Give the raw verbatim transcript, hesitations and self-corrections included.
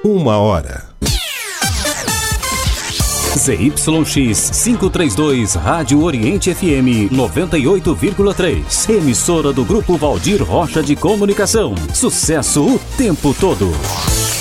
Uma hora. Z Y X quinhentos e trinta e dois, Rádio Oriente F M noventa e oito vírgula três. Emissora do Grupo Valdir Rocha de Comunicação. Sucesso o tempo todo.